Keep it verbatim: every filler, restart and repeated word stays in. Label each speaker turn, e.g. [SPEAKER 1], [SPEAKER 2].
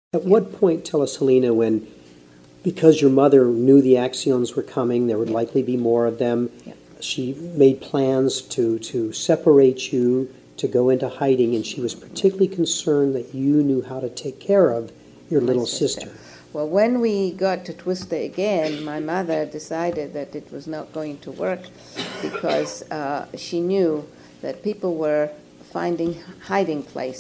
[SPEAKER 1] At what point, tell us, Helena, when, because your mother knew the Axioms were coming, there would
[SPEAKER 2] Yeah.
[SPEAKER 1] likely be more of them,
[SPEAKER 2] Yeah.
[SPEAKER 1] she made plans to, to separate you, to go into hiding, and she was particularly concerned that you knew how to take care of your
[SPEAKER 2] My
[SPEAKER 1] little
[SPEAKER 2] sister.
[SPEAKER 1] sister.
[SPEAKER 2] Well, when we got to Twister again, my mother decided that it was not going to work because uh, she knew that people were finding hiding places.